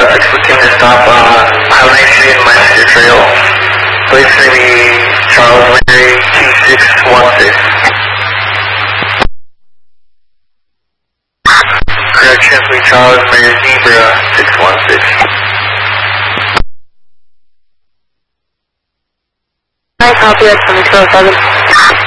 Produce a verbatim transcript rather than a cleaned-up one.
uh, expecting to stop on Highway Street and Manchester Trail. Place to be Charles Mary T six one six. Correction, be Charles Mary Zebra six one six. I copy that from two oh seven.